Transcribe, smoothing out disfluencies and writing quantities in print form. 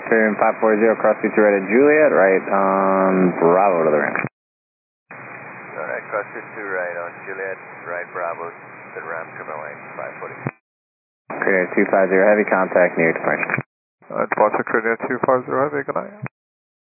Firm 540, cross 22 right at Juliet, right on Bravo to the ramp. Alright, cross 22 right on Juliet, right Bravo to the ramp, terminal lane 540. Clear 250, heavy contact near departure. Departure Clear 250, heavy, good night.